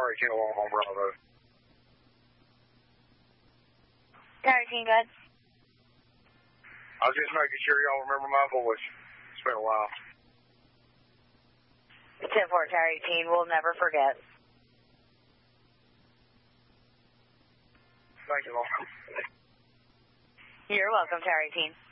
Terry King along on Bravo. Terry King, go ahead. I was just making sure y'all remember my voice. It's been a while. 10-4, Terry King, we'll never forget. Thank you, Lauren. You're welcome, Terry King.